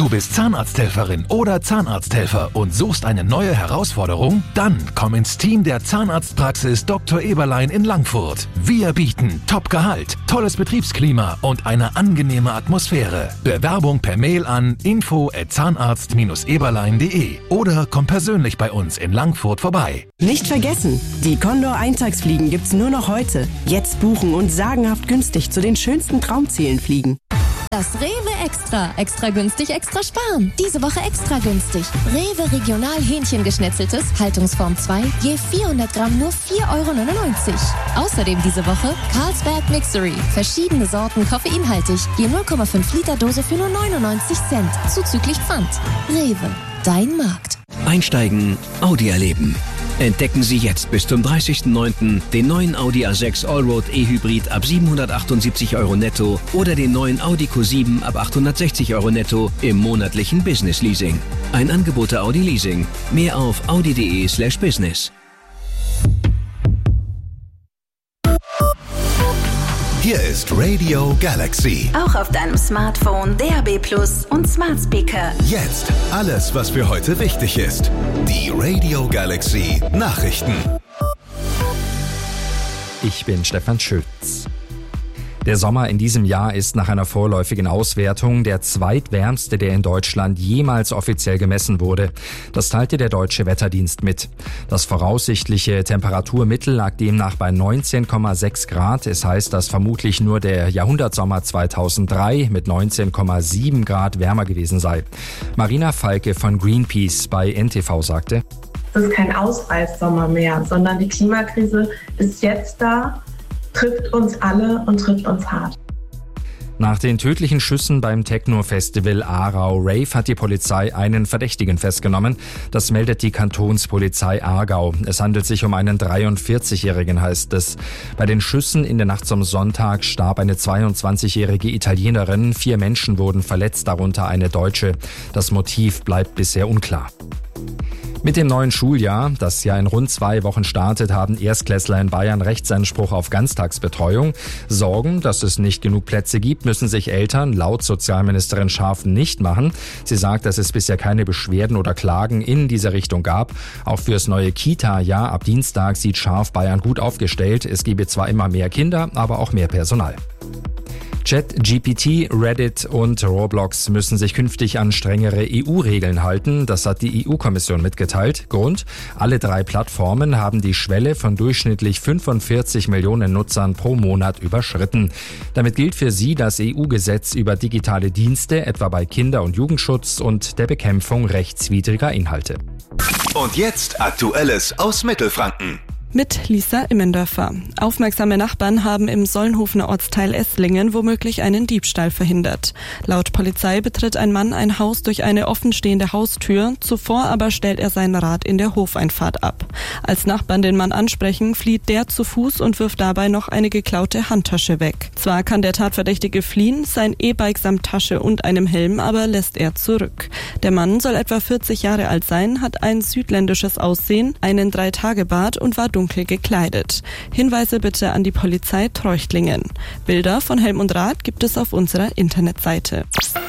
Du bist Zahnarzthelferin oder Zahnarzthelfer und suchst eine neue Herausforderung? Dann komm ins Team der Zahnarztpraxis Dr. Eberlein in Langfurt. Wir bieten Top-Gehalt, tolles Betriebsklima und eine angenehme Atmosphäre. Bewerbung per Mail an info@zahnarzt-eberlein.de oder komm persönlich bei uns in Langfurt vorbei. Nicht vergessen, die Condor Eintagsfliegen gibt's nur noch heute. Jetzt buchen und sagenhaft günstig zu den schönsten Traumzielen fliegen. Das Rewe Extra. Extra günstig, extra sparen. Diese Woche extra günstig. Rewe Regional Hähnchengeschnetzeltes, Haltungsform 2, je 400 Gramm nur 4,99 €. Außerdem diese Woche Carlsberg Mixery. Verschiedene Sorten koffeinhaltig, je 0,5 Liter Dose für nur 99 Cent. Zuzüglich Pfand. Rewe, dein Markt. Einsteigen, Audi erleben. Entdecken Sie jetzt bis zum 30.09. den neuen Audi A6 Allroad E-Hybrid ab 778 € netto oder den neuen Audi Q7 ab 860 € netto im monatlichen Business Leasing. Ein Angebot der Audi Leasing. Mehr auf audi.de/business. Hier ist Radio Galaxy. Auch auf deinem Smartphone, DAB+ und Smart Speaker. Jetzt alles, was für heute wichtig ist. Die Radio Galaxy Nachrichten. Ich bin Stefan Schütz. Der Sommer in diesem Jahr ist nach einer vorläufigen Auswertung der zweitwärmste, der in Deutschland jemals offiziell gemessen wurde. Das teilte der Deutsche Wetterdienst mit. Das voraussichtliche Temperaturmittel lag demnach bei 19,6 Grad. Es heißt, dass vermutlich nur der Jahrhundertsommer 2003 mit 19,7 Grad wärmer gewesen sei. Marina Falke von Greenpeace bei NTV sagte: Es ist kein Ausreißsommer mehr, sondern die Klimakrise ist jetzt da, trifft uns alle und trifft uns hart. Nach den tödlichen Schüssen beim Techno-Festival Aarau Rave hat die Polizei einen Verdächtigen festgenommen. Das meldet die Kantonspolizei Aargau. Es handelt sich um einen 43-Jährigen, heißt es. Bei den Schüssen in der Nacht zum Sonntag starb eine 22-jährige Italienerin. 4 Menschen wurden verletzt, darunter eine Deutsche. Das Motiv bleibt bisher unklar. Mit dem neuen Schuljahr, das ja in rund 2 Wochen startet, haben Erstklässler in Bayern Rechtsanspruch auf Ganztagsbetreuung. Sorgen, dass es nicht genug Plätze gibt, müssen sich Eltern laut Sozialministerin Scharf nicht machen. Sie sagt, dass es bisher keine Beschwerden oder Klagen in dieser Richtung gab. Auch fürs neue Kita-Jahr ab Dienstag sieht Scharf Bayern gut aufgestellt. Es gebe zwar immer mehr Kinder, aber auch mehr Personal. ChatGPT, Reddit und Roblox müssen sich künftig an strengere EU-Regeln halten. Das hat die EU-Kommission mitgeteilt. Grund: alle 3 Plattformen haben die Schwelle von durchschnittlich 45 Millionen Nutzern pro Monat überschritten. Damit gilt für sie das EU-Gesetz über digitale Dienste, etwa bei Kinder- und Jugendschutz und der Bekämpfung rechtswidriger Inhalte. Und jetzt Aktuelles aus Mittelfranken. Mit Lisa Immendörfer. Aufmerksame Nachbarn haben im Solnhofener Ortsteil Esslingen womöglich einen Diebstahl verhindert. Laut Polizei betritt ein Mann ein Haus durch eine offenstehende Haustür, zuvor aber stellt er sein Rad in der Hofeinfahrt ab. Als Nachbarn den Mann ansprechen, flieht der zu Fuß und wirft dabei noch eine geklaute Handtasche weg. Zwar kann der Tatverdächtige fliehen, sein E-Bike samt Tasche und einem Helm aber lässt er zurück. Der Mann soll etwa 40 Jahre alt sein, hat ein südländisches Aussehen, einen 3-Tage-Bart und war dunkel gekleidet. Hinweise bitte an die Polizei Treuchtlingen. Bilder von Helm und Rad gibt es auf unserer Internetseite.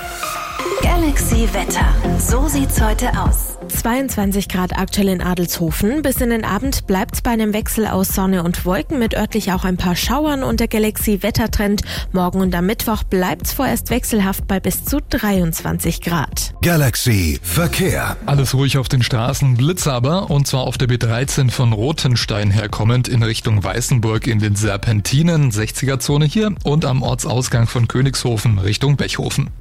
Galaxy Wetter. So sieht's heute aus. 22 Grad aktuell in Adelshofen. Bis in den Abend bleibt's bei einem Wechsel aus Sonne und Wolken mit örtlich auch ein paar Schauern und der Galaxy Wettertrend. Morgen und am Mittwoch bleibt's vorerst wechselhaft bei bis zu 23 Grad. Galaxy Verkehr. Alles ruhig auf den Straßen, Blitz aber, und zwar auf der B13 von Rothenstein herkommend in Richtung Weißenburg in den Serpentinen, 60er-Zone hier, und am Ortsausgang von Königshofen Richtung Bechhofen.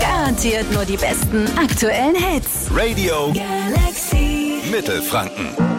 Garantiert nur die besten aktuellen Hits. Radio Galaxy Mittelfranken.